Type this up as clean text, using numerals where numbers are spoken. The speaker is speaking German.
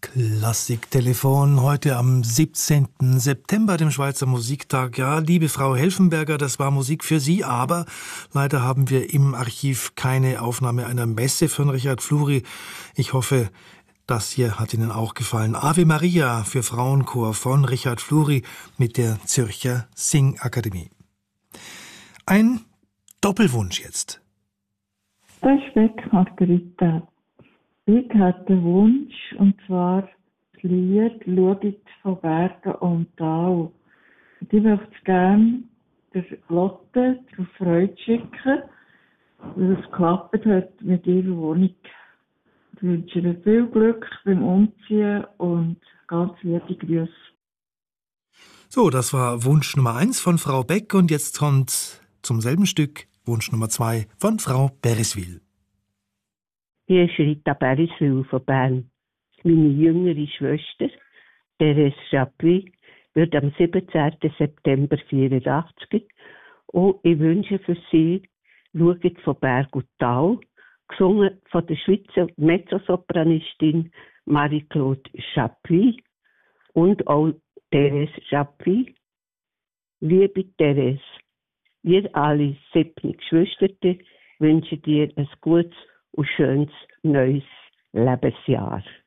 Klassiktelefon heute am 17. September, dem Schweizer Musiktag. Ja, liebe Frau Helfenberger, das war Musik für Sie, aber leider haben wir im Archiv keine Aufnahme einer Messe von Richard Fluri. Ich hoffe, das hier hat Ihnen auch gefallen. Ave Maria für Frauenchor von Richard Fluri mit der Zürcher Singakademie. Ein Doppelwunsch jetzt. Das ist weg, Margarita. Ich hatte einen Wunsch, und zwar das Lied «Schaut von Bergen und Tal». Und ich möchte es gerne der Lotte zur Freude schicken, weil es geklappt hat mit ihrer Wohnung. Ich wünsche ihr viel Glück beim Umziehen und ganz liebe Grüße. So, das war Wunsch Nummer 1 von Frau Beck und jetzt kommt zum selben Stück Wunsch Nummer 2 von Frau Beriswil. Hier ist Rita Beriswil von Bern. Meine jüngere Schwester, Therese Chapuis, wird am 17. September 84 und ich wünsche für sie «Schaut von Berg und Tal», gesungen von der Schweizer Mezzosopranistin Marie-Claude Chapuis und auch Therese Chapuis. Liebe Therese, wir alle 7 Geschwister wünschen dir ein gutes und schönes neues Lebensjahr.